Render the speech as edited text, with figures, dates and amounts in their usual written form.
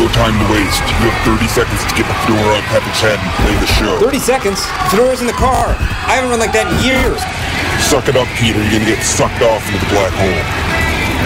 No time to waste. You have 30 seconds to get the fedora on Patrick's head and play the show. 30 seconds? The fedora's in the car. I haven't run like that in years. Suck it up, Peter. You're gonna get sucked off into the black hole.